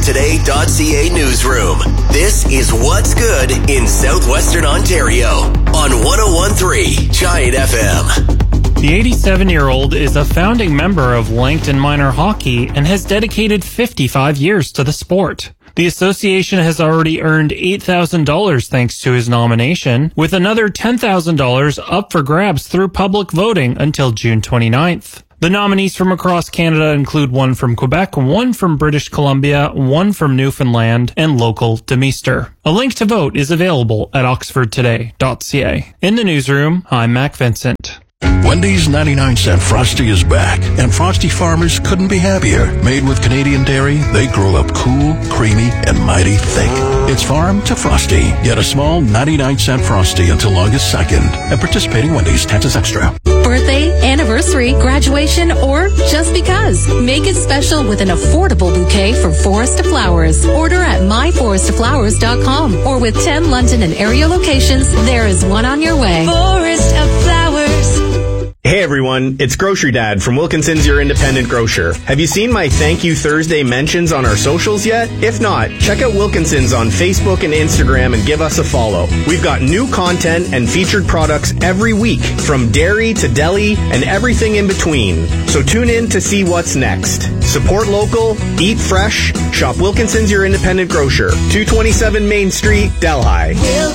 OxfordToday.ca newsroom. This is What's Good in Southwestern Ontario on 101.3 Giant FM. The 87-year-old is a founding member of Langton Minor Hockey and has dedicated 55 years to the sport. The association has already earned $8,000 thanks to his nomination, with another $10,000 up for grabs through public voting until June 29th. The nominees from across Canada include one from Quebec, one from British Columbia, one from Newfoundland, and local Demister. A link to vote is available at oxfordtoday.ca. In the newsroom, I'm Mac Vincent. Wendy's 99-cent Frosty is back, and Frosty farmers couldn't be happier. Made with Canadian dairy, they grow up cool, creamy, and mighty thick. It's farm to Frosty. Get a small 99-cent Frosty until August 2nd at participating Wendy's. Taxes extra. Birthday, anniversary, graduation, or just because. Make it special with an affordable bouquet from Forest of Flowers. Order at myforestoflowers.com or with 10 London and area locations, there is one on your way. Forest of Flowers. Hey everyone, it's Grocery Dad from Wilkinson's Your Independent Grocer. Have you seen my Thank You Thursday mentions on our socials yet? If not, check out Wilkinson's on Facebook and Instagram and give us a follow. We've got new content and featured products every week, from dairy to deli and everything in between. So tune in to see what's next. Support local, eat fresh, shop Wilkinson's Your Independent Grocer, 227 Main Street, Delhi.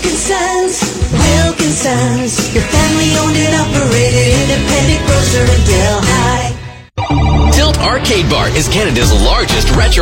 Wilkinson's, your family owned and operated independent grocer in Delhi. Tilt Arcade Bar is Canada's largest retro